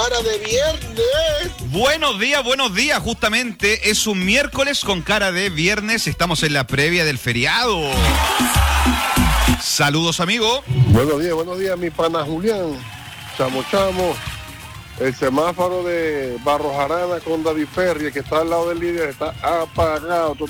cara de viernes. Buenos días, justamente es un miércoles con cara de viernes, estamos en la previa del feriado. Saludos, amigo. Buenos días, mi pana Julián. Chamo. El semáforo de Barros Arana con David Ferri, que está al lado del líder, está apagado.